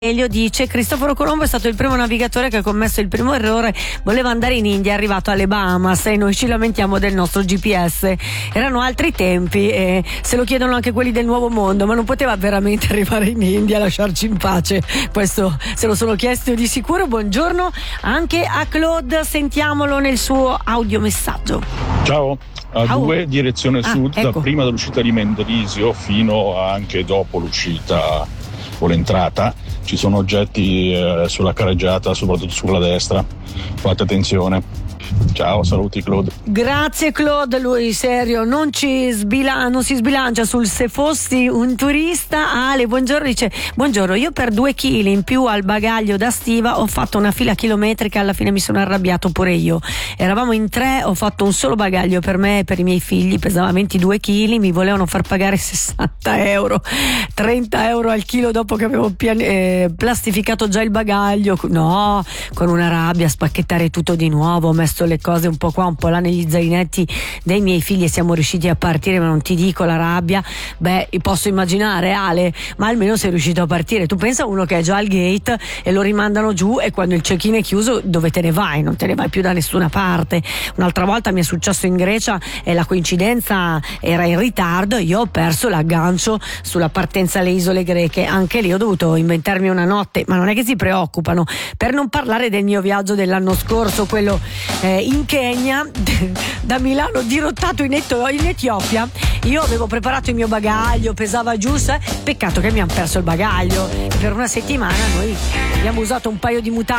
Elio dice: Cristoforo Colombo è stato il primo navigatore che ha commesso il primo errore, voleva andare in India, è arrivato alle Bahamas e noi ci lamentiamo del nostro GPS. Erano altri tempi e se lo chiedono anche quelli del Nuovo Mondo, ma non poteva veramente arrivare in India, lasciarci in pace. Questo se lo sono chiesto di sicuro. Buongiorno anche a Claude, sentiamolo nel suo audiomessaggio. Ciao, a due direzione sud, ecco. da prima dell'uscita di Mendrisio fino a anche dopo l'uscita o l'entrata. Ci sono oggetti sulla carreggiata, soprattutto sulla destra. Fate attenzione. Ciao, saluti Claude. Grazie Claude, lui serio non si sbilancia sul se fossi un turista. Ale, buongiorno, dice: buongiorno, io per 2 chili in più al bagaglio da stiva ho fatto una fila chilometrica, alla fine mi sono arrabbiato pure io. Eravamo in 3, ho fatto un solo bagaglio per me e per i miei figli, pesava 22 chili, mi volevano far pagare 60 euro, 30 euro al chilo dopo che avevo plastificato già il bagaglio. No, con una rabbia, spacchettare tutto di nuovo, ho messo le cose un po' qua, un po' là negli zainetti dei miei figli e siamo riusciti a partire, ma non ti dico la rabbia. Beh, posso immaginare, Ale, ma almeno sei riuscito a partire. Tu pensa a uno che è già al gate e lo rimandano giù e quando il check-in è chiuso dove te ne vai? Non te ne vai più da nessuna parte. Un'altra volta mi è successo in Grecia e la coincidenza era in ritardo, io ho perso l'aggancio sulla partenza alle isole greche, anche lì ho dovuto inventarmi una notte, ma non è che si preoccupano. Per non parlare del mio viaggio dell'anno scorso, quello in Kenya, da Milano dirottato in Etiopia. Io avevo preparato il mio bagaglio, pesava giusto, peccato che mi hanno perso il bagaglio. Per una settimana noi abbiamo usato un paio di mutande